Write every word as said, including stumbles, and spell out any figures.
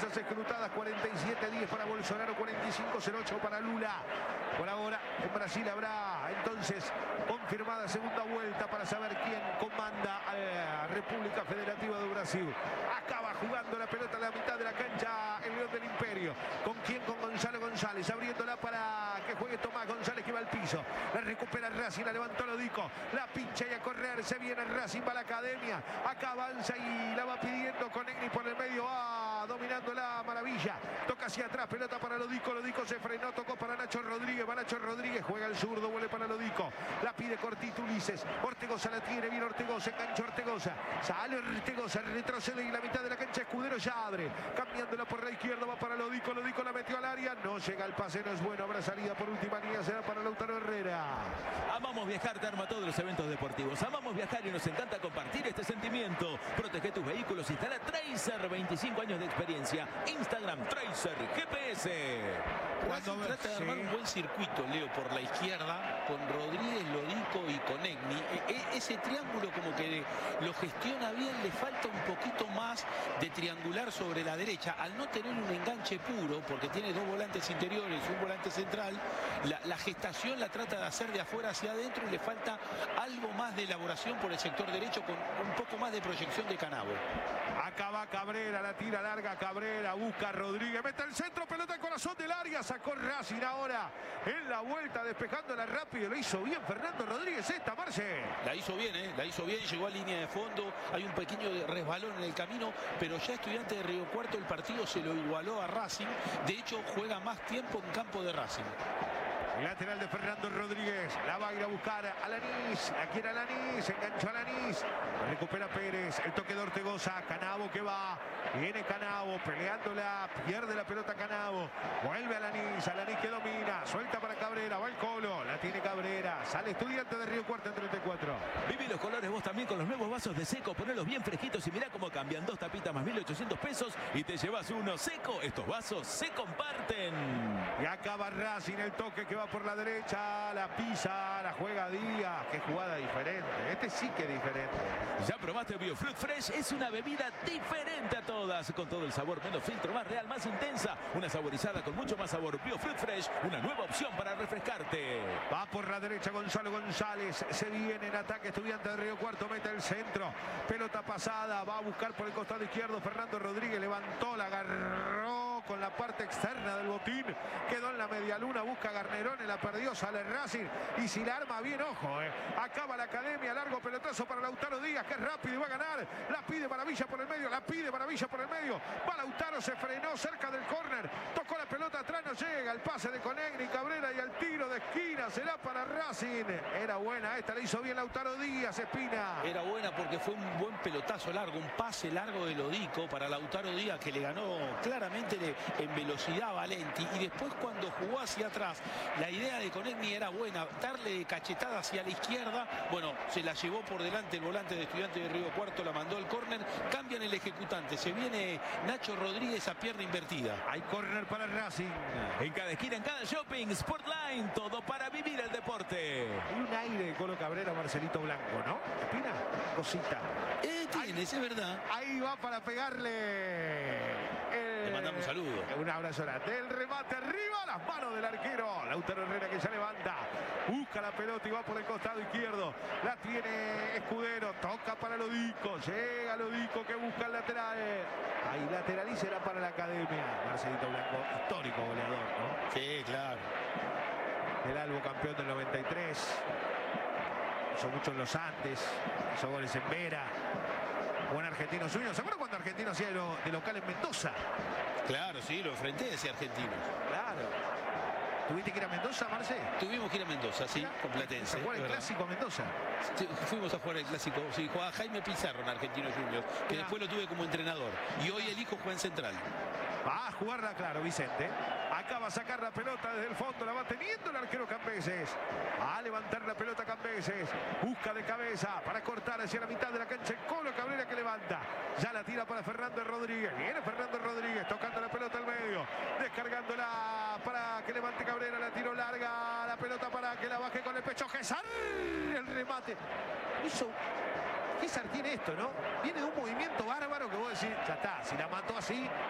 cabezas escrutadas, cuarenta y siete a diez para Bolsonaro, cuarenta y cinco a cero ocho para Lula. Por ahora en Brasil habrá entonces confirmada segunda vuelta para saber quién comanda a la República Federativa de Brasil. Acaba jugando la pelota en la mitad de la cancha el León del Imperio. ¿Con quién? Con Gonzalo González, abriéndola para que juegue Tomás González, que va al piso. La recupera Racing, la levantó Lodico, la pincha y a correr, se viene Racing, va a la academia. Acá avanza y la va pidiendo con Egni por el medio, va dominando la maravilla. Toca hacia atrás, pelota para Lodico, Lodico se frenó, tocó para Nacho Rodríguez, va Nacho Rodríguez, juega el zurdo, vuelve para Lodico. La pide cortito Ulises, Ortegoza la tiene, viene Ortegoza, engancha Ortegoza, sale Ortegoza, retrocede y la mitad de la cancha Escudero ya abre, cambiándola por la izquierda, va para Lodico, Lodico la metió al área, no llega el pase, no es bueno, habrá salida por última línea, será para Lautaro Herrera. Amamos viajar, te arma todos los eventos deportivos, amamos viajar y nos encanta compartir este sentimiento. Protege tus vehículos, instala Tracer, veinticinco años de experiencia, Instagram Tracer G P S. Cuando trata de armar sí. un buen circuito, Leo, por la izquierda, con Rodríguez, Lodico y con Egni. E -e ese triángulo como que lo gestiona bien, le falta un poquito más de triangular sobre la derecha. Al no tener un enganche puro, porque tiene dos volantes interiores y un volante central, la, la gestación la trata de hacer de afuera hacia adentro y le falta algo más de elaboración por el sector derecho, con un poco más de proyección de Canavo. Acá va Cabrera, la tira larga Cabrera, busca a Rodríguez, mete el centro, pelota al corazón del área, sacó Racing ahora en la vuelta, despejándola rápido, lo hizo bien Fernando Rodríguez esta, Marce. La hizo bien, ¿eh? La hizo bien, llegó a línea de fondo, hay un pequeño resbalón en el camino, pero ya Estudiantes de Río Cuarto el partido se lo igualó a Racing, de hecho juega más tiempo en campo de Racing. Lateral de Fernando Rodríguez, la va a ir a buscar a Lanís, la quiere a Lanís, enganchó a Lanís, recupera Pérez, el toque de Ortegoza, Canavo que va, viene Canavo, peleándola, pierde la pelota Canavo, vuelve a Lanís, a Lanís que domina, suelta para Cabrera, va el Colo, la tiene Cabrera, sale Estudiante de Río Cuarto en treinta y cuatro. Viví los colores vos también con los nuevos vasos de Seco, ponelos bien fresquitos y mirá cómo cambian, dos tapitas más mil ochocientos pesos y te llevas uno Seco, estos vasos se comparten. Y acaba Racing, el toque que va por la derecha, la pisa, la juega Díaz. Qué jugada diferente. Este sí que es diferente. ¿Ya probaste BioFruit Fresh? Es una bebida diferente a todas, con todo el sabor, menos filtro, más real, más intensa. Una saborizada con mucho más sabor. BioFruit Fresh, una nueva opción para refrescarte. Va por la derecha Gonzalo González. Se viene en ataque Estudiante de Río Cuarto. Mete el centro. Pelota pasada. Va a buscar por el costado izquierdo Fernando Rodríguez. Levantó, la agarró con la parte externa del botín. Quedó en la media luna. Busca Garnerón. La perdió, sale Racing y si la arma bien, ojo, eh. Acaba la academia, largo pelotazo para Lautaro Díaz, que es rápido y va a ganar, la pide Maravilla por el medio, la pide Maravilla por el medio, va Lautaro, se frenó cerca del córner, tocó la pelota atrás, no llega, el pase de Conegni, Cabrera y al tiro de esquina, será para Racing, era buena esta, le hizo bien Lautaro Díaz, Espina. Era buena porque fue un buen pelotazo largo, un pase largo de Lodico para Lautaro Díaz, que le ganó claramente de, en velocidad a Valenti, y después cuando jugó hacia atrás, la idea de Conegni era buena, darle cachetada hacia la izquierda, bueno, se la llevó por delante el volante de Estudiantes de Río Cuarto, la mandó al córner, cambian el ejecutante, se viene Nacho Rodríguez a pierna invertida. Hay córner para Racing. En cada esquina, en cada shopping, Sportline, todo para vivir el deporte. Hay un aire de Colo Cabrera, Marcelito Blanco, ¿no? Espina, cosita. Eh, tienes, es verdad. Ahí va para pegarle. El... Le mandamos un saludo. Un abrazo grande. El remate arriba, las manos del arquero. Lautaro Herrera que ya levanta. Busca la pelota y va por el costado izquierdo. La tiene Escudero. Toca para Lodico. Llega Lodico que busca el lateral. Ahí lateral y será para la academia. Marcelito Blanco, histórico goleador, ¿no? Sí, claro. El Albo campeón del noventa y tres. Hizo mucho en los Andes. Hizo goles en Vera. Buen Argentino Junior. ¿Se acuerdan cuando Argentino hacía de, lo, de local en Mendoza? Claro, sí, lo enfrenté a ese argentino. Claro. ¿Tuviste que ir a Mendoza, Marce? Tuvimos que ir a Mendoza, sí, con Platense. ¿Se juega el clásico a Mendoza? Sí, fuimos a jugar el clásico, sí, jugaba Jaime Pizarro en Argentino Juniors, que Mirá. después lo tuve como entrenador. Y hoy el hijo juega en Central. Va a jugarla, claro, Vicente. Acaba a sacar la pelota desde el fondo, la va teniendo el arquero Cambeses. Va a levantar la pelota Cambeses. Busca de cabeza para cortar hacia la mitad de la cancha el Colo Cabrera que levanta. Ya la tira para Fernando Rodríguez. Viene Fernando Rodríguez tocando la pelota al medio. Descargándola para que levante Cabrera. La tiro larga. La pelota para que la baje con el pecho. Gesar. El remate. Hizo... César tiene esto, ¿no? Viene de un movimiento bárbaro que vos decís, ya está, si la mató así,